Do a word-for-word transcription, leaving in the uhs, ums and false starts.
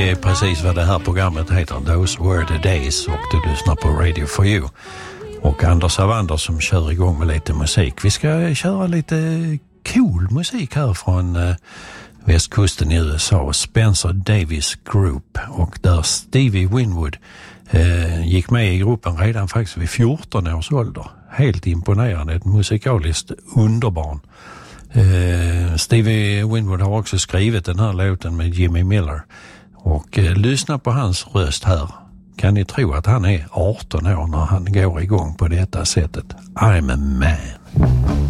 Det är precis vad det här programmet heter, Those Were the Days, och du lyssnar på Radio for You. Och Anders Avander som kör igång med lite musik. Vi ska köra lite cool musik här från eh, västkusten i U S A, Spencer Davis Group, och där Stevie Winwood eh, gick med i gruppen redan faktiskt vid fjorton års ålder. Helt imponerande, ett musikaliskt underbarn. Eh, Stevie Winwood har också skrivit den här låten med Jimmy Miller, och eh, lyssna på hans röst här. Kan ni tro att han är arton år när han går igång på detta sättet? I'm a man.